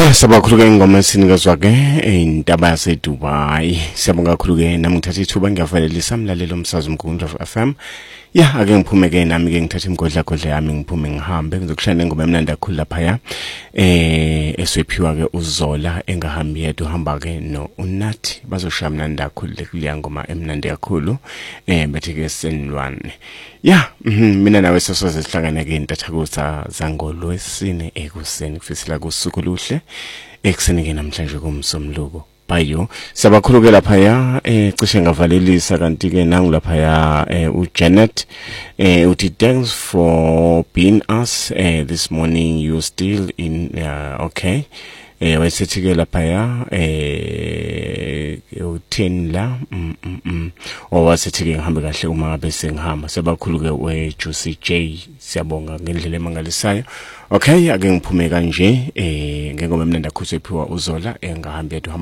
Sabakhulu ke ingoma esinikezwa ke indaba yase Dubai. Siyabonga kakhulu ke nami ngithatha ithuba ngiyavalelisa umlalelo umsakazo mkhulu FM. Ya ake ngiphume ke nami ke ngithatha imgodla yami ngiphume ngihambe ngizokushaya ingoma emnandi kakhulu lapha ya. Eswephiwa ke uZola engahambi yedwa uhamba ke no Unathi bazoshaya mnandi kakhulu kuleya ngoma emnandi kakhulu. Bethi ke senilwane. Ya mina nawe sesoze sihlangane ke intathakusa zangolwesine ekuseni kufisela kusuku luhle ekuseni ke namhlanje kumsomluko bayo siyabakhulu ke lapha ya cishe ngavalelisa kanti ke nangu lapha ya uJanet uthi thanks for being us this morning you still in okay wayesethi ke lapha ya u10 la owasethi ke ngihambe kahle uma ngabe sengihamba sebakhulu ke weJuicy J siyabonga ngendlela emangalisayo okay ake ngiphume kanje ngengoma emnandi akhuze ephiwa uZola engahambi yedwa